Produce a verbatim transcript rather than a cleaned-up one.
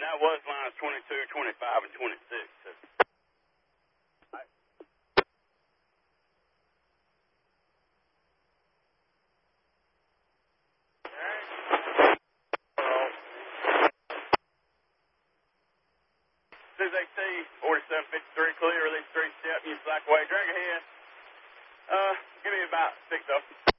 that was lines twenty-two, twenty-five, and twenty-six. So. Suze T, forty-seven fifty-three, clear, release three step, use slack away, drag ahead. Uh, give me about six up.